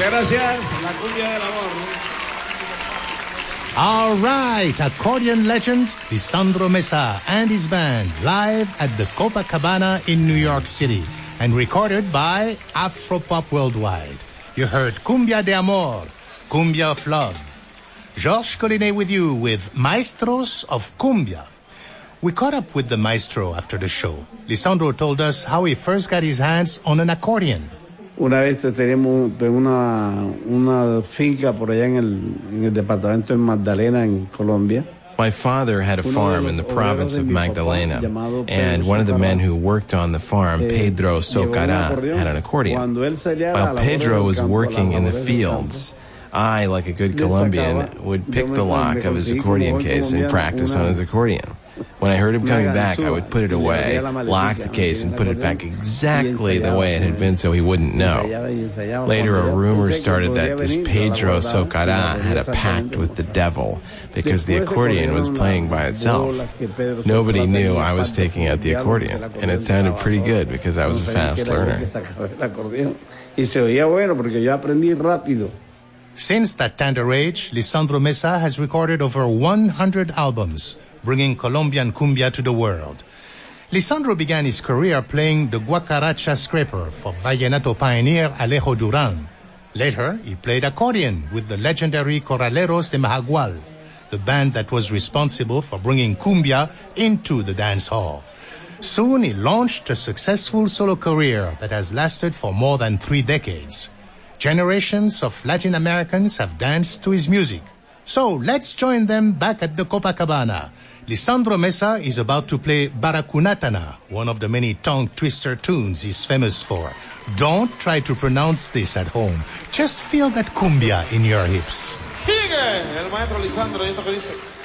Muchas gracias, la cumbia del amor. All right, accordion legend Lisandro Mesa and his band live at the Copacabana in New York City and recorded by Afropop Worldwide. You heard Cumbia de Amor, Cumbia of Love. Georges Collinet with you with Maestros of Cumbia. We caught up with the maestro after the show. Lisandro told us how he first got his hands on an accordion. Una vez teníamos una finca por allá en el departamento de Magdalena, en Colombia. My father had a farm in the province of Magdalena, and one of the men who worked on the farm, Pedro Socara, had an accordion. While Pedro was working in the fields, I, like a good Colombian, would pick the lock of his accordion case and practice on his accordion. When I heard him coming back, I would put it away, lock the case, and put it back exactly the way it had been so he wouldn't know. Later, a rumor started that this Pedro Socara had a pact with the devil because the accordion was playing by itself. Nobody knew I was taking out the accordion, and it sounded pretty good because I was a fast learner. Since that tender age, Lisandro Mesa has recorded over 100 albums, bringing Colombian cumbia to the world. Lisandro began his career playing the guacaracha scraper for vallenato pioneer Alejo Duran. Later, he played accordion with the legendary Corraleros de Mahagual, the band that was responsible for bringing cumbia into the dance hall. Soon, he launched a successful solo career that has lasted for more than 3 decades. Generations of Latin Americans have danced to his music. So let's join them back at the Copacabana. Lisandro Mesa is about to play Baracunatana, one of the many tongue twister tunes he's famous for. Don't try to pronounce this at home. Just feel that cumbia in your hips. Sigue el maestro Lisandro y esto que dice.